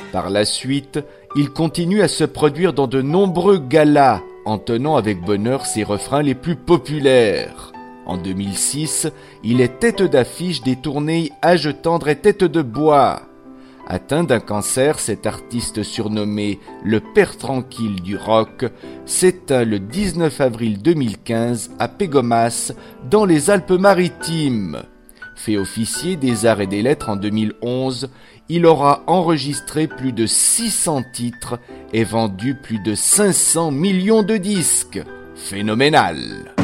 Par la suite, il continue à se produire dans de nombreux galas, en tenant avec bonheur ses refrains les plus populaires. En 2006, il est tête d'affiche des tournées Âge tendre et Tête de bois. Atteint d'un cancer, cet artiste surnommé le Père tranquille du rock s'éteint le 19 avril 2015 à Pégomas, dans les Alpes-Maritimes. Fait officier des arts et des lettres en 2011, il aura enregistré plus de 600 titres et vendu plus de 500 millions de disques. Phénoménal!